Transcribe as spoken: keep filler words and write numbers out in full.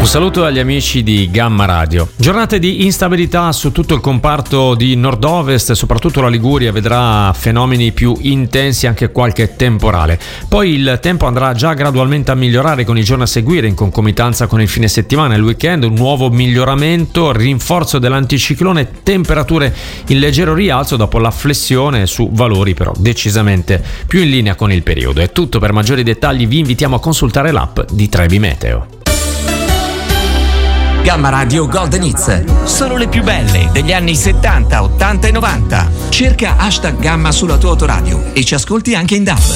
Un saluto agli amici di Gamma Radio. Giornate di instabilità su tutto il comparto di nord-ovest, soprattutto la Liguria vedrà fenomeni più intensi, anche qualche temporale. Poi il tempo andrà già gradualmente a migliorare con i giorni a seguire, in concomitanza con il fine settimana e il weekend, un nuovo miglioramento, rinforzo dell'anticiclone, temperature in leggero rialzo dopo la flessione su valori però decisamente più in linea con il periodo. È tutto, per maggiori dettagli vi invitiamo a consultare l'app di Trebi Meteo. Gamma Radio Golden Hits, solo le più belle degli anni settanta, ottanta e novanta. Cerca hashtag Gamma sulla tua autoradio e ci ascolti anche in D A B.